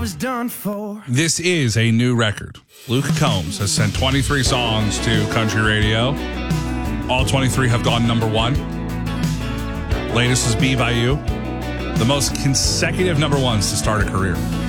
was done for. This is a new record. Luke Combs has sent 23 songs to country radio. All 23 have gone number one. Latest is Be By You. The most consecutive number ones to start a career.